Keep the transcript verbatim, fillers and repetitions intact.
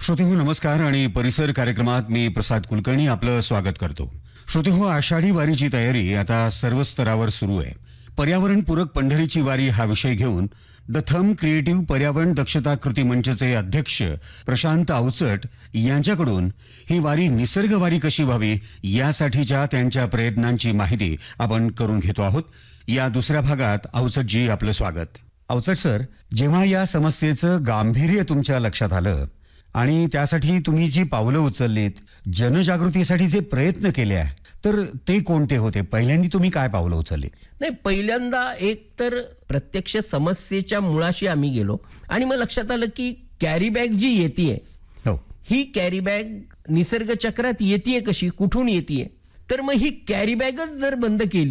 श्रोतेहो नमस्कार आणि परिसर कार्यक्रमात मी प्रसाद कुलकर्णी आपलं स्वागत करतो. श्रोतेहो, आषाढी वारीची तयारी आता सर्व स्तरावर सुरू आहे. पर्यावरणपूरक पंढरीची वारी हा विषय घेऊन द थंब क्रिएटिव्ह पर्यावरण दक्षता कृती मंचचे अध्यक्ष प्रशांत अवचट यांच्याकडून ही वारी निसर्ग वारी कशी व्हावी यासाठीच्या त्यांच्या प्रयत्नांची माहिती आपण करून घेतो आहोत. या दुसऱ्या भागात अवचटजी आपलं स्वागत. अवचट सर, जेव्हा या समस्येचं गांभीर्य तुमच्या लक्षात आलं आणि त्यासाठी तुम्ही जी पावलं उचललीत, जनजागृतीसाठी जे प्रयत्न केले आहे, तर ते कोणते होते? पहिल्यांदा तुम्ही काय पावलं उचलली? नाही, पहिल्यांदा एक तर प्रत्यक्ष समस्येच्या मुळाशी आम्ही गेलो आणि मग लक्षात आलं की कॅरी बॅग जी येतेय, हो, ही कॅरी बॅग निसर्ग चक्रात येतेय कशी, कुठून येतेय? तर मग ही कॅरी बॅगच जर बंद केली